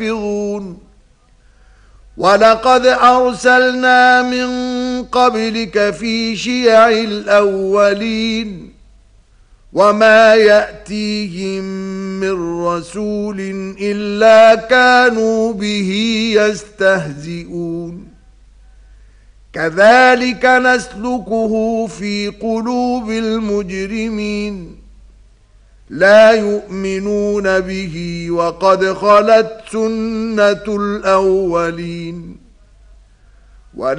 ولقد أرسلنا من قبلك في شيع الأولين وما يأتيهم من رسول إلا كانوا به يستهزئون كذلك نسلكه في قلوب المجرمين لا يؤمنون به وقد خلت سنة الأولين